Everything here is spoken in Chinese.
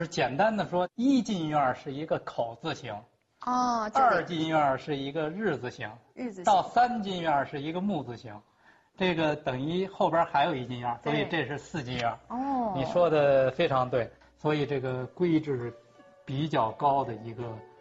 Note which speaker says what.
Speaker 1: 简单的说，一进院是一个口字形，二进院是一个日字形，到三进院是一个木字形，这个等于后边还有一进院，所以这是四进院。你说的非常对，所以这个规制比较高的一个